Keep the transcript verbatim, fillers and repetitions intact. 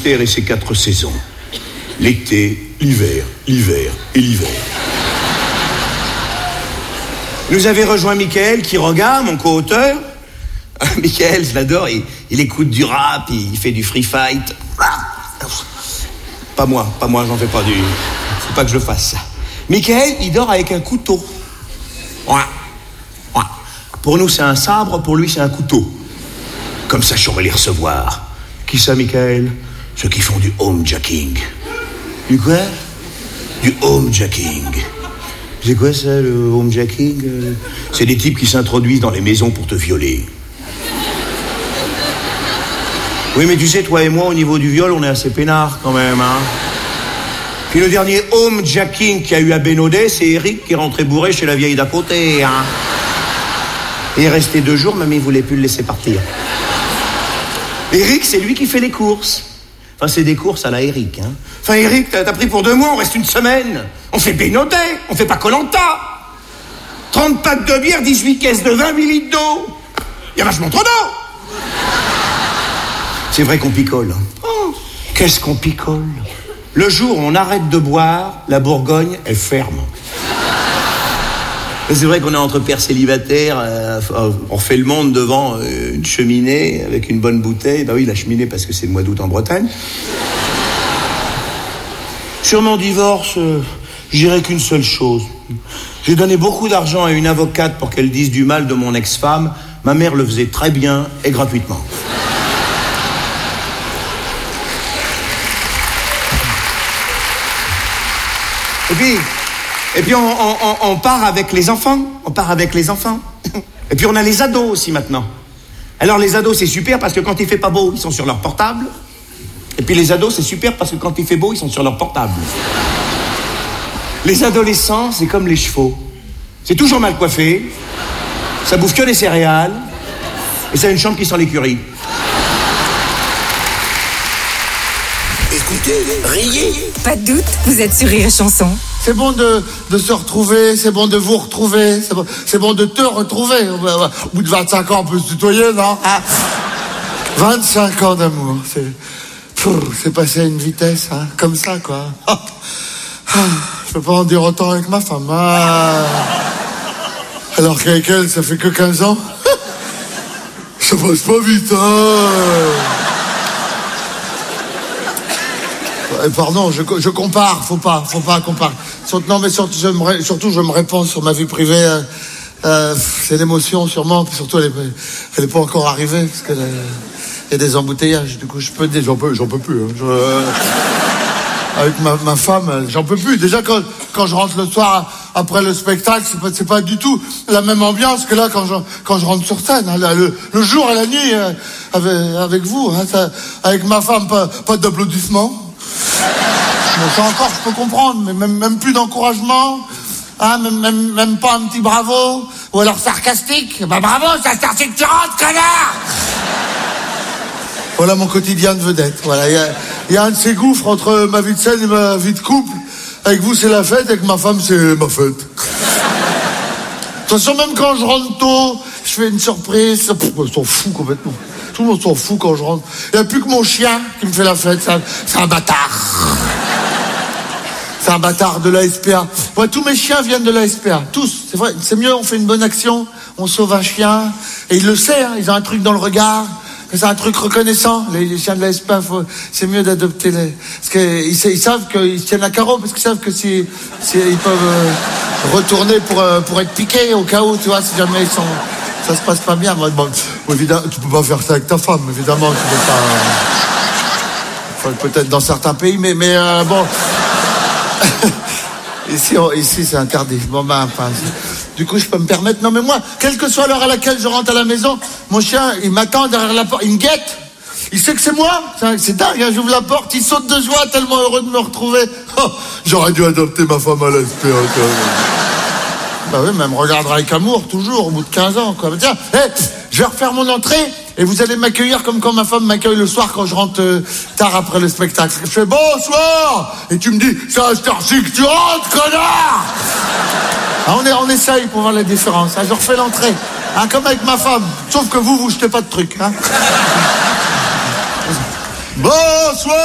mystère et ses quatre saisons. L'été, l'hiver, l'hiver et l'hiver. Nous avait rejoint Michael Quiroga, mon co-auteur. Michael, je l'adore, il, il écoute du rap, il fait du free fight. Pas moi, pas moi, j'en fais pas du... Faut pas que je le fasse, ça. Michael, il dort avec un couteau. Ouais. Ouais. Pour nous, c'est un sabre, pour lui, c'est un couteau. Comme ça, je saurais les recevoir. Qui ça, Michael? Ceux qui font du homejacking. Du quoi? Du homejacking. C'est quoi ça, le homejacking? C'est des types qui s'introduisent dans les maisons pour te violer. Oui, mais tu sais, toi et moi, au niveau du viol, on est assez peinards quand même, hein. Puis le dernier homejacking qu'il y a eu à Bénodet, c'est Eric qui est rentré bourré chez la vieille d'à côté, hein. Il est resté deux jours, mais il voulait plus le laisser partir. Eric, c'est lui qui fait les courses. Enfin, c'est des courses à la Eric, hein. Enfin, Eric, t'as, t'as pris pour deux mois, on reste une semaine. On fait Bénodet, on fait pas Koh-Lanta. trente packs de bière, dix-huit caisses de vingt millilitres d'eau. Il y a vachement trop d'eau. C'est vrai qu'on picole. Oh, qu'est-ce qu'on picole? Le jour où on arrête de boire, la Bourgogne, elle ferme. Et c'est vrai qu'on est entre pères célibataires, euh, on fait le monde devant euh, une cheminée avec une bonne bouteille. Bah oui, la cheminée parce que c'est le mois d'août en Bretagne. Sur mon divorce, euh, je dirais qu'une seule chose. J'ai donné beaucoup d'argent à une avocate pour qu'elle dise du mal de mon ex-femme. Ma mère le faisait très bien et gratuitement. Et puis, et puis on, on, on part avec les enfants. On part avec les enfants. Et puis on a les ados aussi maintenant. Alors les ados, c'est super parce que quand il fait pas beau, ils sont sur leur portable. Et puis les ados, c'est super parce que quand il fait beau, ils sont sur leur portable. Les adolescents, c'est comme les chevaux. C'est toujours mal coiffé. Ça bouffe que des céréales. Et ça a une chambre qui sent l'écurie. Écoutez, riez. Pas de doute, vous êtes sur Rire et Chanson. C'est bon de, de se retrouver, c'est bon de vous retrouver, c'est bon, c'est bon de te retrouver. Au bout de vingt-cinq ans, on peut se tutoyer, non? Ah. vingt-cinq ans d'amour, c'est... Pff, c'est passé à une vitesse, hein, comme ça, quoi. Ah. Ah. Je peux pas en dire autant avec ma femme. Ah. Alors qu'avec elle, ça fait que quinze ans. Ça passe pas vite, hein. Pardon, je, je compare, faut pas, faut pas comparer. Non, mais surtout je, me, surtout, je me réponds sur ma vie privée. Euh, euh, c'est l'émotion, sûrement. Puis surtout, elle est, elle est pas encore arrivée parce qu'il y a des embouteillages. Du coup, je peux, j'en peux, j'en peux plus. Hein. Je, euh, avec ma, ma femme, j'en peux plus. Déjà, quand, quand je rentre le soir après le spectacle, c'est pas, c'est pas du tout la même ambiance que là quand je, quand je rentre sur scène. Hein, le, le jour et la nuit euh, avec, avec vous. Hein, ça, avec ma femme, pas, pas d'applaudissements. Bon, ça encore, je peux comprendre, mais même, même plus d'encouragement, hein, même, même, même pas un petit bravo, ou alors sarcastique. Bah bravo, ça c'est que tu rentres, connard. Voilà mon quotidien de vedette. Voilà, il y a, y a un de ces gouffres entre ma vie de scène et ma vie de couple. Avec vous, c'est la fête, avec ma femme, c'est ma fête. De toute façon, même quand je rentre tôt, je fais une surprise. Pff, on s'en fout complètement. Tout le monde s'en fout quand je rentre. Il n'y a plus que mon chien qui me fait la fête. C'est un, c'est un bâtard. C'est un bâtard de l'A S P A. Ouais, tous mes chiens viennent de l'A S P A. Tous. C'est vrai. C'est mieux, on fait une bonne action. On sauve un chien. Et ils le savent, hein, ils ont un truc dans le regard. C'est un truc reconnaissant. Les, les chiens de l'A S P A, faut, c'est mieux d'adopter les... Parce qu'ils ils savent qu'ils tiennent à carreau, parce qu'ils savent que si, si ils peuvent euh, retourner pour, euh, pour être piqués au cas où, tu vois, si jamais ils sont... Ça se passe pas bien. Bon, bon, évidemment, tu peux pas faire ça avec ta femme, évidemment. Tu peux pas... Enfin, peut-être dans certains pays, mais, mais euh, bon... ici, on, ici, c'est interdit. Bon, ben, enfin... Du coup, je peux me permettre... Non, mais moi, quelle que soit l'heure à laquelle je rentre à la maison, mon chien, il m'attend derrière la porte. Il me guette. Il sait que c'est moi. C'est, c'est dingue, hein, j'ouvre la porte, il saute de joie, tellement heureux de me retrouver. Oh, j'aurais dû adopter ma femme à l'A S P A, quand même. Bah oui, mais elle me regardera avec amour, toujours, au bout de quinze ans, quoi. Mais tiens, hey, je vais refaire mon entrée, et vous allez m'accueillir comme quand ma femme m'accueille le soir quand je rentre euh, tard après le spectacle. Je fais bonsoir, et tu me dis, c'est à cette heure-ci que tu rentres, connard. Ah, on, est, on essaye pour voir la différence. Hein. Je refais l'entrée, hein, comme avec ma femme. Sauf que vous, vous jetez pas de trucs. Hein. Bonsoir.